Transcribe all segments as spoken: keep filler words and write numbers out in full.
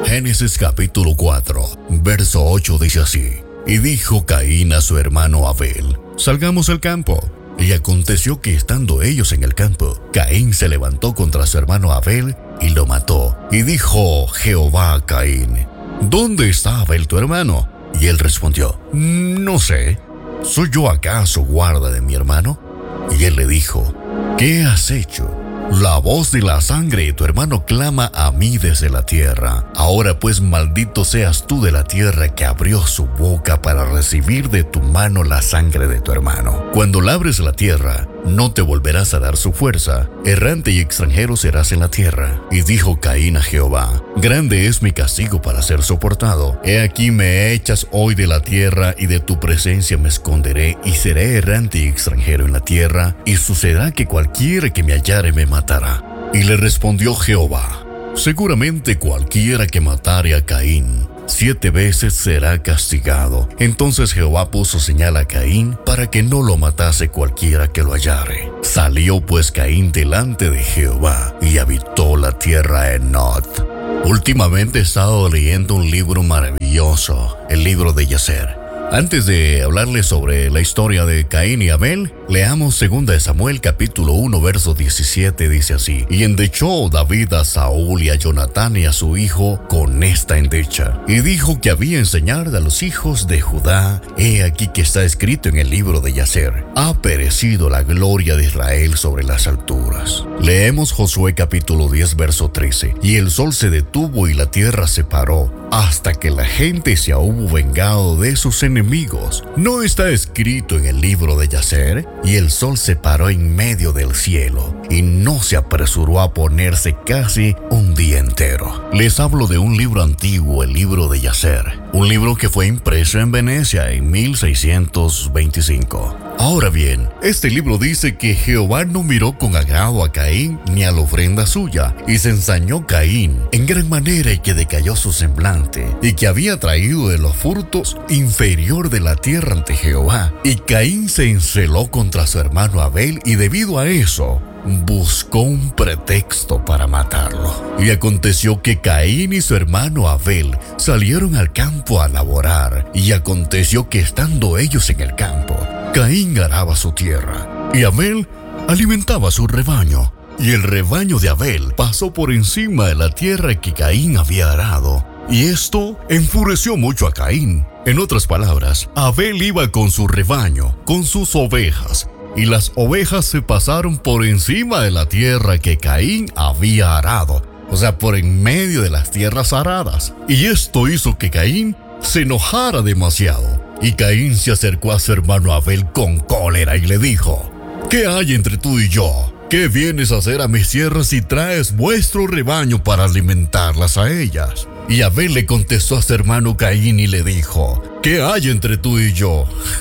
Génesis capítulo cuatro, verso ocho dice así: Y dijo Caín a su hermano Abel: Salgamos al campo. Y aconteció que estando ellos en el campo, Caín se levantó contra su hermano Abel y lo mató. Y dijo Jehová a Caín: ¿Dónde está Abel tu hermano? Y él respondió: No sé. ¿Soy yo acaso guarda de mi hermano? Y él le dijo: ¿Qué has hecho? La voz de la sangre de tu hermano clama a mí desde la tierra. Ahora pues maldito seas tú de la tierra que abrió su boca para recibir de tu mano la sangre de tu hermano. Cuando labres la tierra, no te volverás a dar su fuerza. Errante y extranjero serás en la tierra. Y dijo Caín a Jehová: Grande es mi castigo para ser soportado. He aquí me echas hoy de la tierra, y de tu presencia me esconderé, y seré errante y extranjero en la tierra, y sucederá que cualquiera que me hallare me matará. Y le respondió Jehová: Seguramente cualquiera que matare a Caín siete veces será castigado. Entonces Jehová puso señal a Caín para que no lo matase cualquiera que lo hallare. Salió pues Caín delante de Jehová y habitó la tierra en Nod. Últimamente he estado leyendo un libro maravilloso, el libro de Yacer. Antes de hablarles sobre la historia de Caín y Abel, leamos segunda de Samuel capítulo uno verso diecisiete, dice así: Y endechó David a Saúl y a Jonatán y a su hijo con esta endecha, y dijo que había enseñar a los hijos de Judá: He aquí que está escrito en el libro de Yacer: Ha perecido la gloria de Israel sobre las alturas. Leemos Josué capítulo diez verso trece: Y el sol se detuvo y la tierra se paró, hasta que la gente se hubo vengado de sus enemigos. ¿No está escrito en el libro de Yacer? Y el sol se paró en medio del cielo, y no se apresuró a ponerse casi un día entero. Les hablo de un libro antiguo, el libro de Yacer, un libro que fue impreso en Venecia en mil seiscientos veinticinco. Ahora bien, este libro dice que Jehová no miró con agrado a Caín ni a la ofrenda suya, y se ensañó Caín en gran manera y que decayó su semblante, y que había traído de los frutos inferior de la tierra ante Jehová. Y Caín se enceló contra su hermano Abel, y debido a eso buscó un pretexto para matarlo. Y aconteció que Caín y su hermano Abel salieron al campo a laborar, y aconteció que estando ellos en el campo, Caín araba su tierra, y Abel alimentaba su rebaño. Y el rebaño de Abel pasó por encima de la tierra que Caín había arado, y esto enfureció mucho a Caín. En otras palabras, Abel iba con su rebaño, con sus ovejas, y las ovejas se pasaron por encima de la tierra que Caín había arado, o sea, por en medio de las tierras aradas. Y esto hizo que Caín se enojara demasiado. Y Caín se acercó a su hermano Abel con cólera y le dijo: ¿Qué hay entre tú y yo? ¿Qué vienes a hacer a mis tierras si traes vuestro rebaño para alimentarlas a ellas? Y Abel le contestó a su hermano Caín y le dijo: ¿Qué hay entre tú y yo?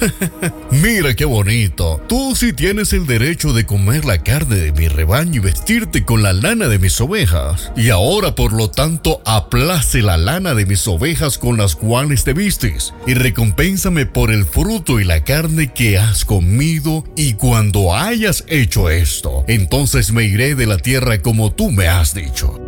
Mira qué bonito. Tú sí tienes el derecho de comer la carne de mi rebaño y vestirte con la lana de mis ovejas. Y ahora, por lo tanto, aplace la lana de mis ovejas con las cuales te vistes, y recompénsame por el fruto y la carne que has comido. Y cuando hayas hecho esto, entonces me iré de la tierra como tú me has dicho.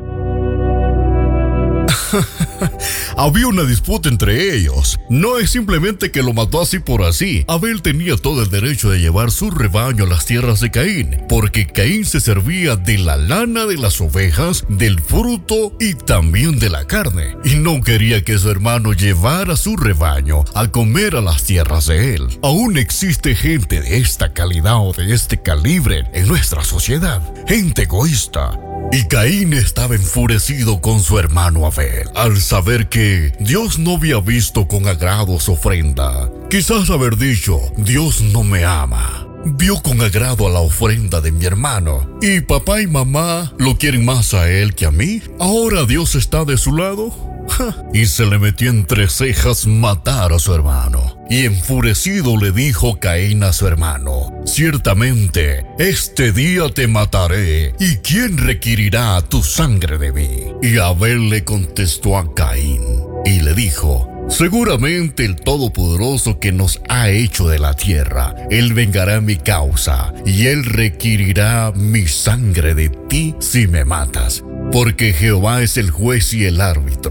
Había una disputa entre ellos. No es simplemente que lo mató así por así. Abel tenía todo el derecho de llevar su rebaño a las tierras de Caín, porque Caín se servía de la lana de las ovejas, del fruto y también de la carne, y no quería que su hermano llevara su rebaño a comer a las tierras de él. Aún existe gente de esta calidad o de este calibre en nuestra sociedad, gente egoísta. Y Caín estaba enfurecido con su hermano Abel, al saber que Dios no había visto con agrado su ofrenda. Quizás haber dicho: Dios no me ama. Vio con agrado a la ofrenda de mi hermano, y papá y mamá lo quieren más a él que a mí. ¿Ahora Dios está de su lado? Y se le metió entre cejas matar a su hermano. Y enfurecido le dijo Caín a su hermano: Ciertamente, este día te mataré, ¿y quién requerirá tu sangre de mí? Y Abel le contestó a Caín y le dijo: Seguramente el Todopoderoso que nos ha hecho de la tierra, Él vengará mi causa, y Él requerirá mi sangre de ti si me matas, porque Jehová es el juez y el árbitro.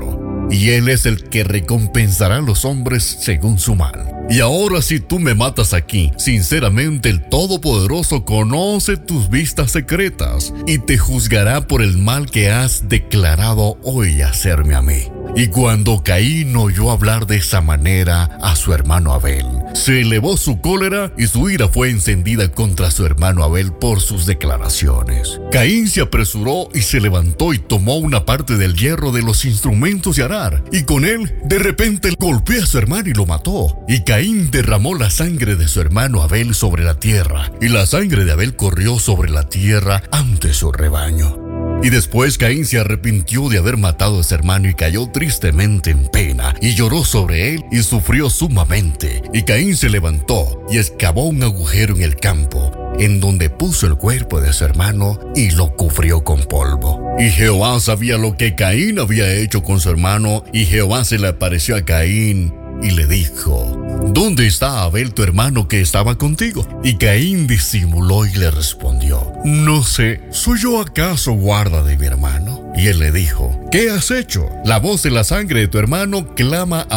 y Él es el que recompensará a los hombres según su mal. Y ahora si tú me matas aquí, sinceramente el Todopoderoso conoce tus vistas secretas y te juzgará por el mal que has declarado hoy hacerme a mí. Y cuando Caín oyó hablar de esa manera a su hermano Abel, se elevó su cólera y su ira fue encendida contra su hermano Abel por sus declaraciones. Caín se apresuró y se levantó y tomó una parte del hierro de los instrumentos de arar, y con él de repente golpeó a su hermano y lo mató. Y Caín derramó la sangre de su hermano Abel sobre la tierra, y la sangre de Abel corrió sobre la tierra ante su rebaño. Y después Caín se arrepintió de haber matado a su hermano y cayó tristemente en pena, y lloró sobre él y sufrió sumamente. Y Caín se levantó y excavó un agujero en el campo, en donde puso el cuerpo de su hermano y lo cubrió con polvo. Y Jehová sabía lo que Caín había hecho con su hermano, y Jehová se le apareció a Caín y le dijo: ¿dónde está Abel tu hermano que estaba contigo? Y Caín disimuló y le respondió: no sé, ¿soy yo acaso guarda de mi hermano? Y él le dijo: ¿qué has hecho? La voz de la sangre de tu hermano clama a